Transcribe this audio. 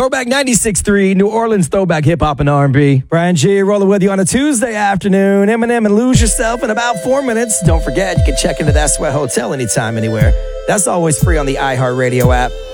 Throwback 96.3, New Orleans throwback hip-hop and R&B. Brian G. rolling with you on a Tuesday afternoon. Eminem and Lose Yourself in about 4 minutes. Don't forget, you can check into That Sweat Hotel anytime, anywhere. That's always free on the iHeartRadio app.